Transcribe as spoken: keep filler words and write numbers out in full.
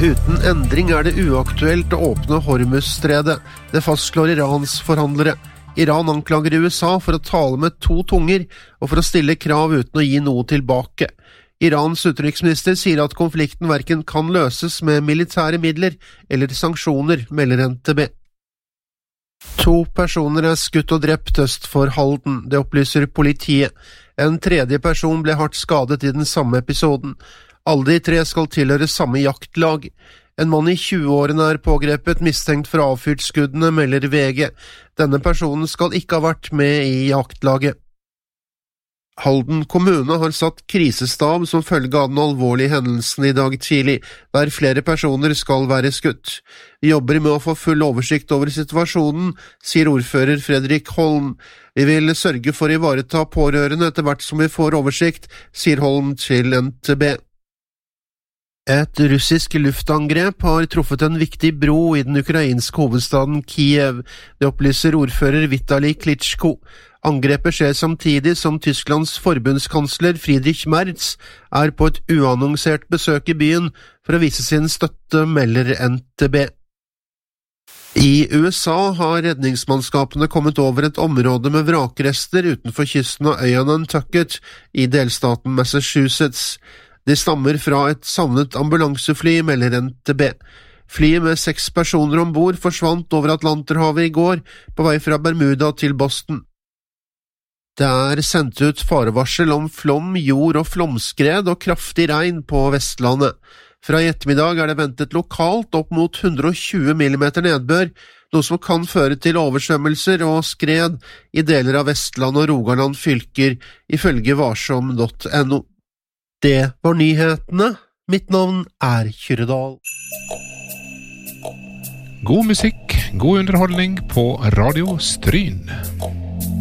Uten endring er det uaktuelt å åpne Hormuzstredet. Det fastslår Irans forhandlere. Iran anklager U S A for å tale med to tunger og for å stille krav uten å gi noe tilbake. Irans utenriksminister sier at konflikten hverken kan løses med militære midler eller sanksjoner, melder N T B. To personer er skutt og drept øst for Halden, det opplyser politiet. En tredje person ble hardt skadet i den samme episoden. Alle de tre skal tilhøre samme jaktlag. En mann i tjueårene er pågrepet mistenkt for avfyrt-skuddene, melder V G. Denne personen skal ikke ha vært med i jaktlaget. Halden kommune har satt krisestab som følge av den alvorlige hendelsen i dag tidlig, der flere personer skal være skutt. Vi jobber med å få full oversikt over situasjonen, sier ordfører Fredrik Holm. Vi vil sørge for å ivareta pårørende etter hvert som vi får oversikt, sier Holm til N T B. Et russisk luftangrep har truffet en viktig bro i den ukrainske hovedstaden Kiev, det opplyser ordfører Vitali Klitschko. Angrepet skjer samtidig som Tysklands forbundskansler Friedrich Merz er på et uannonsert besøk i byen for å vise sin støtte, melder N T B. I U S A har redningsmannskapene kommet over et område med vrakrester utenfor kysten av øya Nantucket i delstaten Massachusetts. De stammer fra et savnet ambulansefly, melder N T B. Flyet med seks personer ombord forsvant over Atlanterhavet i går, på vei fra Bermuda til Boston. Det er sendt ut farevarsel om flom, jord- og flomskred og kraftig regn på Vestlandet. Fra i ettermiddag er det ventet lokalt opp mot hundre og tjue millimeter nedbør, noe som kan føre til oversvømmelser og skred i deler av Vestland og Rogaland fylker, ifølge varsom punktum no. Det var nyhetene. Mitt navn er Kyrredal. God musikk, god underholdning på Radio Stryn.